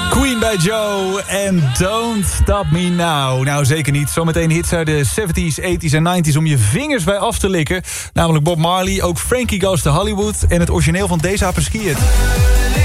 Queen bij Joe en Don't Stop Me Now. Nou, zeker niet. Zometeen hits uit de 70s, 80s en 90s om je vingers bij af te likken. Namelijk Bob Marley, ook Frankie Goes to Hollywood en het origineel van deze apres-ski.